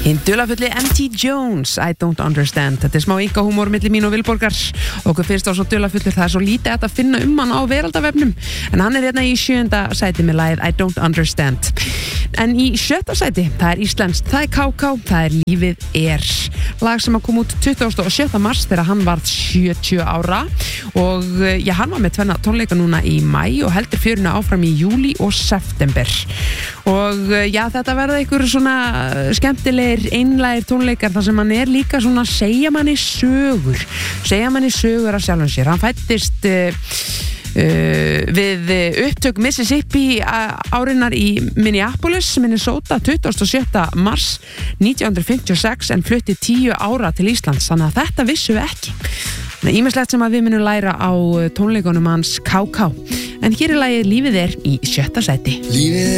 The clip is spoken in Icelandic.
Hinn dularfulli M.T. Jones, I don't understand. Þetta smá inkahúmor milli mín og Vilborgar. Okkur finnst á svo dularfullur, það svo lítið að finna hann á veraldavefnum. En hann hérna í 7. sæti með lagið I don't understand. En í 7. sæti, það íslenskt, það KK, það Lífið lag sem kom út 27. mars þegar hann varð 70 ára og já, hann var með tvenna tónleika núna í maí og heldur fjöruna áfram í júlí og september. Og já, þetta verða einhver svona skemmtilegir einlægir tónleikar þar sem hann líka svona segja manni sögur af sjálfum sér. Hann fæddist við upptök Mississippi árinnar í Minneapolis, Minnesota 27. mars 1956 en flutti 10 ára til Íslands, þannig að þetta vissum við ekki. Ýmislegt sem að við munum læra á tónleikunum hans KK. En hér lagið Lífið í 7. sæti.